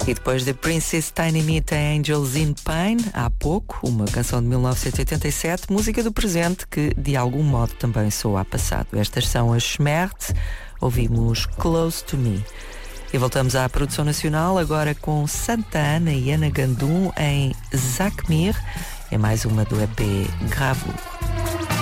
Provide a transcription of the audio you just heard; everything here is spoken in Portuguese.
E depois de Princess Tiny Meat Angels in Pain, há pouco, uma canção de 1987, música do presente que de algum modo também soa a passado. Estas são as Schmerz, ouvimos Close to Me. E voltamos à produção nacional, agora com Santa Ana e Ana Gandum em Zakmir, é mais uma do EP Gravo.